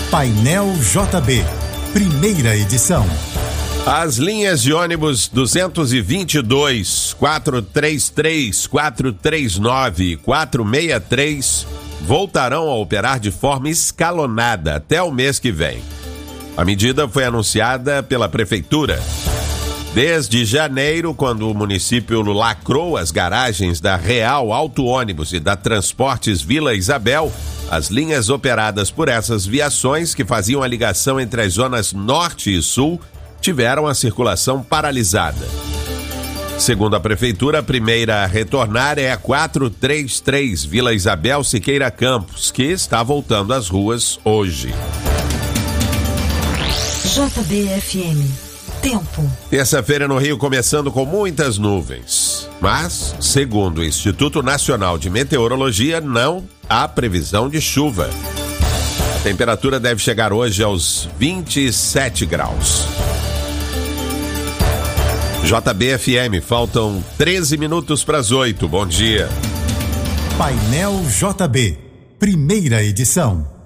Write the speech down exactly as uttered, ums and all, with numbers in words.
Painel J B, primeira edição. As linhas de ônibus duzentos e vinte e dois, quatrocentos e trinta e três, quatrocentos e trinta e nove e quatrocentos e sessenta e três voltarão a operar de forma escalonada até o mês que vem. A medida foi anunciada pela Prefeitura. Desde janeiro, quando o município lacrou as garagens da Real Auto Ônibus e da Transportes Vila Isabel, as linhas operadas por essas viações, que faziam a ligação entre as zonas norte e sul, tiveram a circulação paralisada. Segundo a Prefeitura, a primeira a retornar é a quatrocentos e trinta e três Vila Isabel Siqueira Campos, que está voltando às ruas hoje. J B F M. Tempo. Terça-feira no Rio começando com muitas nuvens, mas, segundo o Instituto Nacional de Meteorologia, não há previsão de chuva. A temperatura deve chegar hoje aos vinte e sete graus. J B F M, faltam treze minutos para as oito. Bom dia. Painel J B, primeira edição.